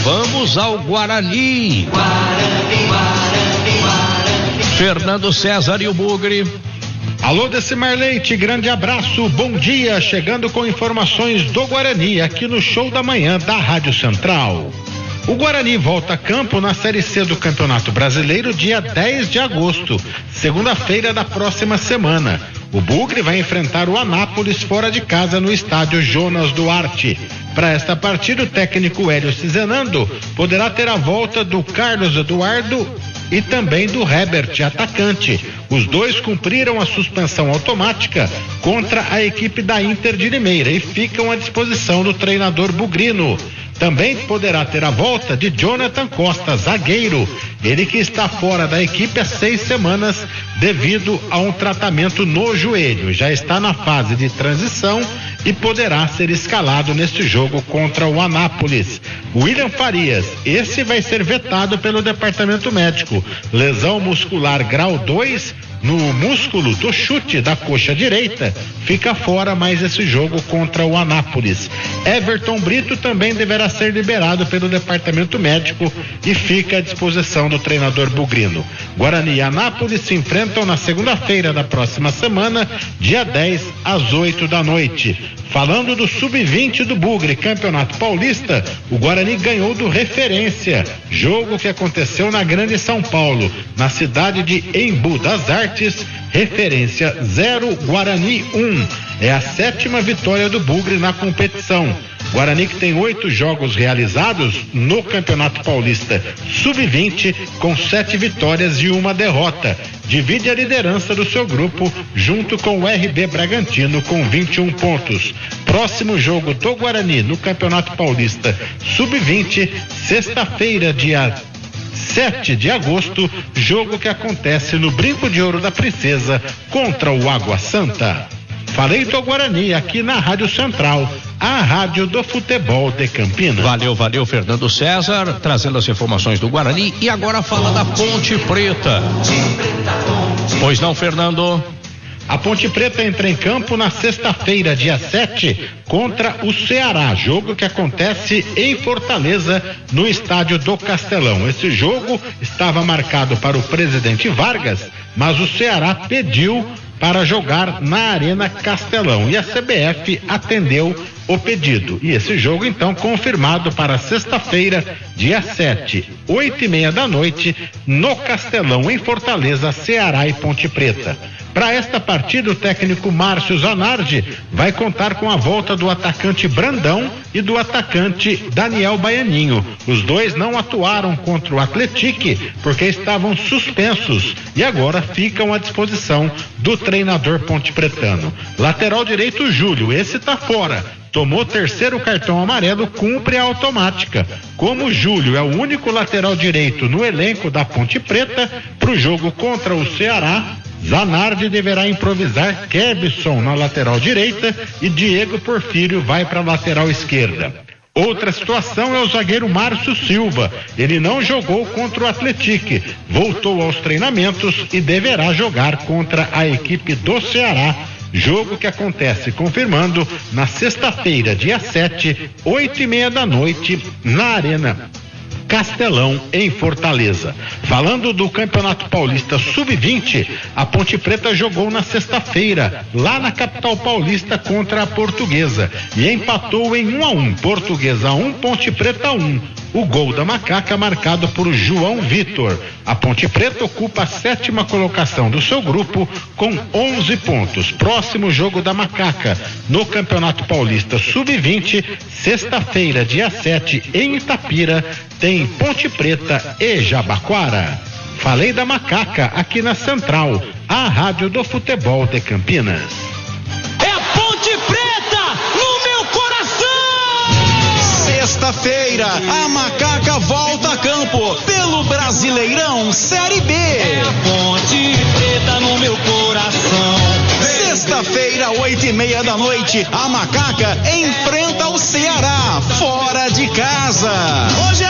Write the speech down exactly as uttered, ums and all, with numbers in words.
vamos ao Guarani. Guarani, Guarani, Guarani. Fernando César e o Bugre. Alô, Decimar Leite, grande abraço, bom dia, chegando com informações do Guarani aqui no Show da Manhã da Rádio Central. O Guarani volta a campo na Série C do Campeonato Brasileiro dia dez de agosto, segunda-feira da próxima semana. O Bugre vai enfrentar o Anápolis fora de casa no estádio Jonas Duarte. Para esta partida, o técnico Hélio Cizenando poderá ter a volta do Carlos Eduardo e também do Herbert, atacante. Os dois cumpriram a suspensão automática contra a equipe da Inter de Limeira e ficam à disposição do treinador bugrino. Também poderá ter a volta de Jonathan Costa, zagueiro, ele que está fora da equipe há seis semanas devido a um tratamento no joelho. Já está na fase de transição e poderá ser escalado neste jogo contra o Anápolis. William Farias, esse vai ser vetado pelo departamento médico. Lesão muscular grau dois no músculo do chute da coxa direita, fica fora mais esse jogo contra o Anápolis. Everton Brito também deverá ser liberado pelo departamento médico e fica à disposição do treinador bugrino. Guarani e Anápolis se enfrentam na segunda-feira da próxima semana, dia dez, às oito da noite. Falando do sub vinte do Bugre, Campeonato Paulista, o Guarani ganhou do Referência, jogo que aconteceu na Grande São Paulo, na cidade de Embu das Artes. Referência zero, Guarani um. É a sétima vitória do Bugre na competição. Guarani, que tem oito jogos realizados no Campeonato Paulista sub vinte, com sete vitórias e uma derrota. Divide a liderança do seu grupo junto com o R B Bragantino com vinte e um pontos. Próximo jogo do Guarani no Campeonato Paulista sub vinte, sexta-feira, dia sete de agosto, jogo que acontece no Brinco de Ouro da Princesa contra o Água Santa. Falei do Guarani aqui na Rádio Central, a rádio do futebol de Campinas. Valeu, valeu, Fernando César, trazendo as informações do Guarani. E agora fala da Ponte Preta. Pois não, Fernando? A Ponte Preta entra em campo na sexta-feira, dia sete, contra o Ceará, jogo que acontece em Fortaleza, no estádio do Castelão. Esse jogo estava marcado para o Presidente Vargas, mas o Ceará pediu para jogar na Arena Castelão e a C B F atendeu o pedido. E esse jogo então confirmado para sexta-feira, dia sete, oito e meia da noite, no Castelão, em Fortaleza, Ceará e Ponte Preta. Para esta partida, o técnico Márcio Zanardi vai contar com a volta do atacante Brandão e do atacante Daniel Baianinho. Os dois não atuaram contra o Atlético porque estavam suspensos e agora ficam à disposição do treinador pontepretano. Lateral direito, Júlio, esse tá fora. Tomou terceiro cartão amarelo, cumpre a automática. Como o Júlio é o único lateral direito no elenco da Ponte Preta, para o jogo contra o Ceará, Zanardi deverá improvisar Kebson na lateral direita e Diego Porfírio vai para a lateral esquerda. Outra situação é o zagueiro Márcio Silva. Ele não jogou contra o Atlético, voltou aos treinamentos e deverá jogar contra a equipe do Ceará. Jogo que acontece, confirmando, na sexta-feira, dia sete, oito e meia da noite, na Arena Castelão, em Fortaleza. Falando do Campeonato Paulista sub vinte, a Ponte Preta jogou na sexta-feira, lá na capital paulista, contra a Portuguesa e empatou em um a um. Portuguesa um, Ponte Preta um. O gol da Macaca marcado por João Vitor. A Ponte Preta ocupa a sétima colocação do seu grupo com onze pontos. Próximo jogo da Macaca no Campeonato Paulista sub vinte, sexta-feira, dia sete, em Itapira, tem Ponte Preta e Jabaquara. Falei da Macaca aqui na Central, a rádio do futebol de Campinas. É a Ponte Preta no meu coração! Sexta-feira, a Macaca volta a campo pelo Brasileirão Série B. É a Ponte Preta no meu coração. Sexta-feira, oito e meia da noite, a Macaca enfrenta o Ceará fora de casa. Hoje é